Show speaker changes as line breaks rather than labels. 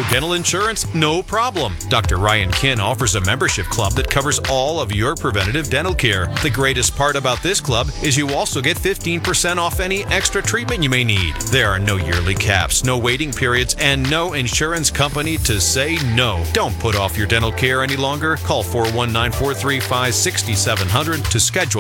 No dental insurance? No problem. Dr. Ryan Kin offers a membership club that covers all of your preventative dental care. The greatest part about this club is you also get 15% off any extra treatment you may need. There are no yearly caps, no waiting periods, and no insurance company to say no. Don't put off your dental care any longer. Call 419-435-6700 to schedule